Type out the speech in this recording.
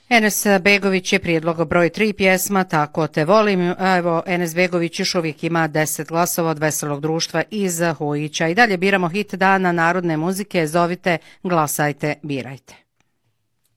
Enes Begović je prijedlog broj 3 pjesma Tako te volim. Evo, Enes Begović još uvijek ima 10 glasova od Veselog društva iz Hujića. I dalje biramo hit dana narodne muzike. Zovite, glasajte, birajte.